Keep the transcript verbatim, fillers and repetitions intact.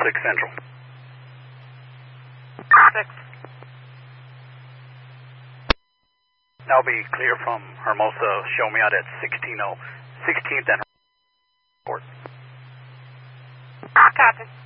six Central. Six. That'll be clear from Hermosa. Show me out at sixteen oh, sixteenth and Court. Copy.